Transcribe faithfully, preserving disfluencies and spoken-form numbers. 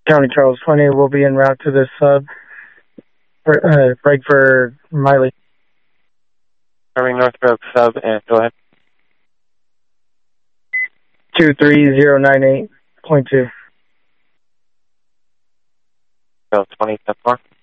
County Charles twenty will be en route to this sub. For, uh, break for Miley. Covering Northbrook sub, and go ahead. two three zero nine eight point two. So twenty, step four.